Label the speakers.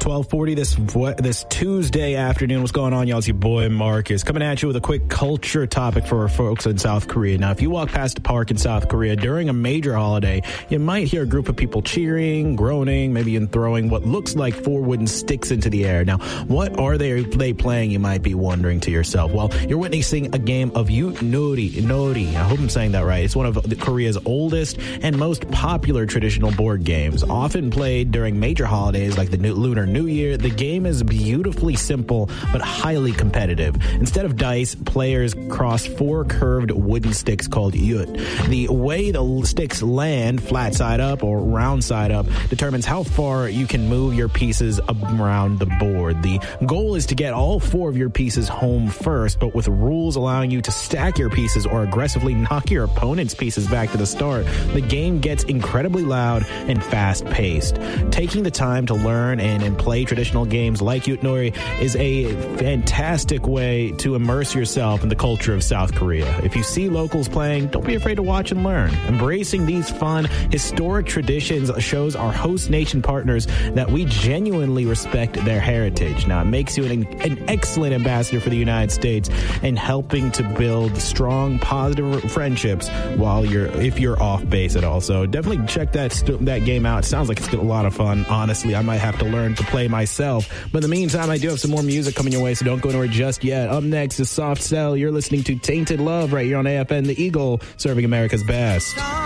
Speaker 1: 12:40 this Tuesday afternoon. What's going on, y'all? It's your boy Marcus coming at you with a quick culture topic for our folks in South Korea. Now, if you walk past a park in South Korea during a major holiday, you might hear a group of people cheering, groaning, maybe even throwing what looks like 4 wooden sticks into the air. Now, what are they playing, you might be wondering to yourself? Well, you're witnessing a game of Nori. I hope I'm saying that right. It's one of Korea's oldest and most popular traditional board games, often played during major holidays like the Lunar New Year. The game is beautifully simple but highly competitive. Instead of dice, players cross 4 curved wooden sticks called yut. The way the sticks land, flat side up or round side up, determines how far you can move your pieces around the board. The goal is to get all 4 of your pieces home first, but with rules allowing you to stack your pieces or aggressively knock your opponent's pieces back to the start. The game gets incredibly loud and fast-paced. Taking the time to learn and play traditional games like Yutnori is a fantastic way to immerse yourself in the culture of South Korea. If you see locals playing, don't be afraid to watch and learn. Embracing these fun, historic traditions shows our host nation partners that we genuinely respect their heritage. Now, it makes you an excellent ambassador for the United States and helping to build strong, positive friendships if you're off base at all. So definitely check that game out. It sounds like it's a lot of fun. Honestly, I might have to learn to play myself. But in the meantime, I do have some more music coming your way, so don't go anywhere just yet. Up next is Soft Cell. You're listening to Tainted Love right here on AFN, The Eagle, serving America's best.